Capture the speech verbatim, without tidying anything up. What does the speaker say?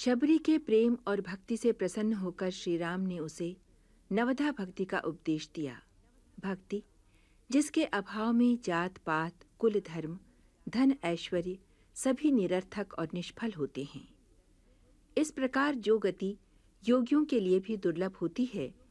शबरी के प्रेम और भक्ति से प्रसन्न होकर श्री राम ने उसे नवधा भक्ति का उपदेश दिया। भक्ति जिसके अभाव में जात पात, कुल धर्म, धन ऐश्वर्य सभी निरर्थक और निष्फल होते हैं। इस प्रकार जो गति योगियों के लिए भी दुर्लभ होती है,